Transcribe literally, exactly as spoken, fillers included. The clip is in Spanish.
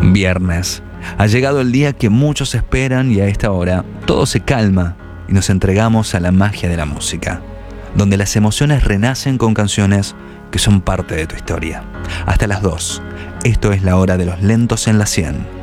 Viernes. Ha llegado el día que muchos esperan y a esta hora todo se calma y nos entregamos a la magia de la música, donde las emociones renacen con canciones que son parte de tu historia. Hasta las dos. Esto es la hora de los lentos en la cien.